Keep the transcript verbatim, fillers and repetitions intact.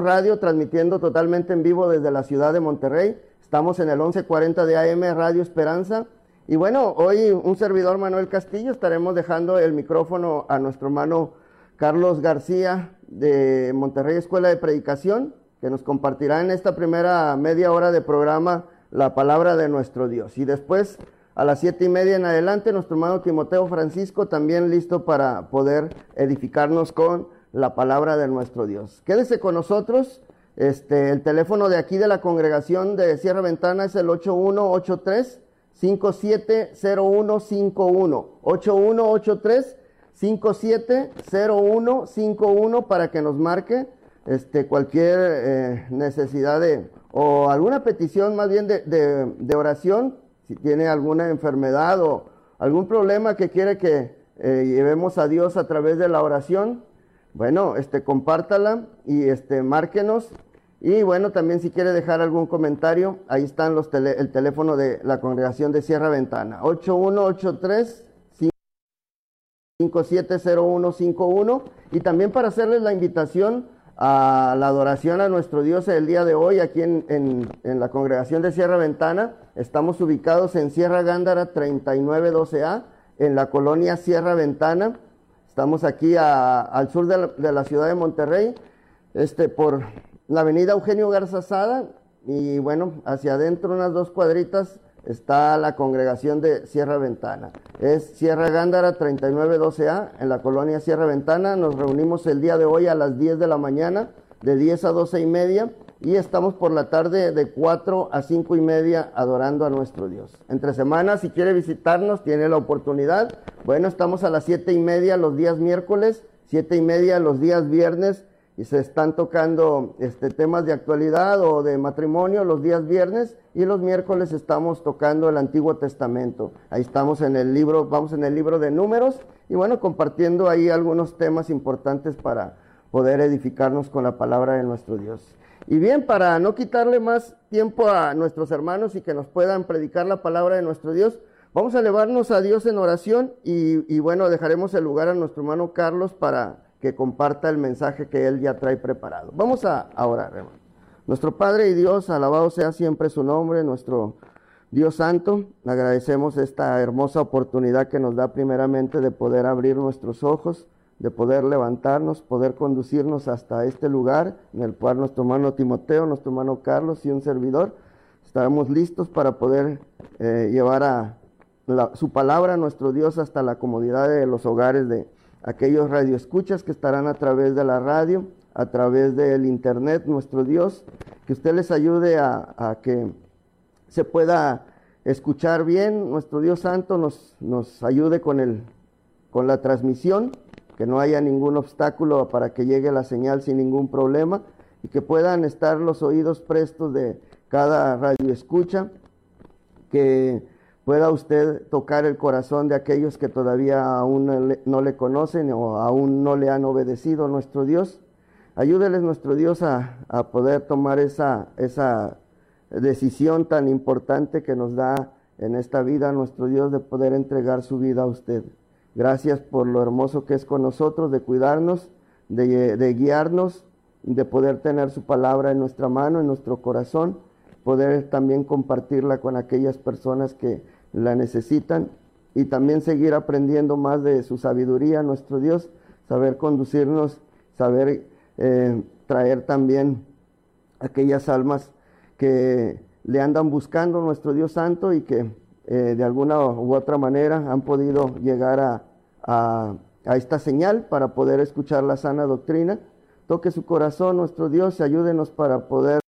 Radio, transmitiendo totalmente en vivo desde la ciudad de Monterrey. Estamos en el once cuarenta de A M Radio Esperanza. Y bueno, hoy un servidor, Manuel Castillo, estaremos dejando el micrófono a nuestro hermano Carlos García de Monterrey Escuela de Predicación, que nos compartirá en esta primera media hora de programa la palabra de nuestro Dios. Y después, a las siete y media en adelante, nuestro hermano Timoteo Francisco, también listo para poder edificarnos con la palabra de nuestro Dios. Quédese con nosotros. Este, el teléfono de aquí de la congregación de Sierra Ventana es el ocho uno ocho tres, cinco siete cero uno cinco uno. ocho uno ocho tres, cinco siete cero uno cinco uno para que nos marque este, cualquier eh, necesidad de, o alguna petición más bien de, de, de oración, si tiene alguna enfermedad o algún problema que quiere que eh, llevemos a Dios a través de la oración. Bueno, este, compártala y este, márquenos. Y bueno, también si quiere dejar algún comentario, ahí están los tele, el teléfono de la congregación de Sierra Ventana, ocho uno ocho tres, cinco siete cero uno cinco uno. Y también para hacerles la invitación a la adoración a nuestro Dios el día de hoy, aquí en, en, en la congregación de Sierra Ventana. Estamos ubicados en Sierra Gándara treinta y nueve doce A, en la colonia Sierra Ventana. Estamos aquí a, al sur de la, de la ciudad de Monterrey, este, por la avenida Eugenio Garza Sada, y bueno, hacia adentro unas dos cuadritas está la congregación de Sierra Ventana. Es Sierra Gándara treinta y nueve doce A, en la colonia Sierra Ventana. Nos reunimos el día de hoy a las diez de la mañana, de diez a doce y media, y estamos por la tarde de cuatro a cinco y media adorando a nuestro Dios. Entre semanas, si quiere visitarnos, tiene la oportunidad. Bueno, estamos a las siete y media los días miércoles, siete y media los días viernes, y se están tocando este, temas de actualidad o de matrimonio los días viernes, y los miércoles estamos tocando el Antiguo Testamento. Ahí estamos en el libro, vamos en el libro de Números, y bueno, compartiendo ahí algunos temas importantes para poder edificarnos con la palabra de nuestro Dios. Y bien, para no quitarle más tiempo a nuestros hermanos y que nos puedan predicar la palabra de nuestro Dios, vamos a elevarnos a Dios en oración y, y bueno, dejaremos el lugar a nuestro hermano Carlos para que comparta el mensaje que él ya trae preparado. Vamos a, a orar, hermano. Nuestro Padre y Dios, alabado sea siempre su nombre, nuestro Dios Santo. Le agradecemos esta hermosa oportunidad que nos da primeramente de poder abrir nuestros ojos, de poder levantarnos, poder conducirnos hasta este lugar en el cual nuestro hermano Timoteo, nuestro hermano Carlos y un servidor estaremos listos para poder eh, llevar a la, su palabra a nuestro Dios hasta la comodidad de los hogares de aquellos radioescuchas que estarán a través de la radio, a través del internet, nuestro Dios, que usted les ayude a, a que se pueda escuchar bien, nuestro Dios Santo nos, nos ayude con, el, con la transmisión, que no haya ningún obstáculo para que llegue la señal sin ningún problema, y que puedan estar los oídos prestos de cada radioescucha, que pueda usted tocar el corazón de aquellos que todavía aún no le, no le conocen o aún no le han obedecido a nuestro Dios. Ayúdeles nuestro Dios a, a poder tomar esa, esa decisión tan importante que nos da en esta vida nuestro Dios, de poder entregar su vida a usted. Gracias por lo hermoso que es con nosotros, de cuidarnos, de, de guiarnos, de poder tener su palabra en nuestra mano, en nuestro corazón, poder también compartirla con aquellas personas que la necesitan, y también seguir aprendiendo más de su sabiduría, nuestro Dios, saber conducirnos, saber eh, traer también aquellas almas que le andan buscando nuestro Dios Santo y que eh, de alguna u otra manera han podido llegar a, a, a esta señal para poder escuchar la sana doctrina. Toque su corazón, nuestro Dios, y ayúdenos para poder